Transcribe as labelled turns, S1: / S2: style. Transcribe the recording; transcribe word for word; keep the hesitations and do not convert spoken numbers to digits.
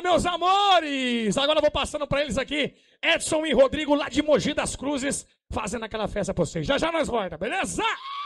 S1: meus amores! Agora eu vou passando pra eles aqui, Edson e Rodrigo, lá de Mogi das Cruzes, fazendo aquela festa pra vocês. Já já nós volta, beleza?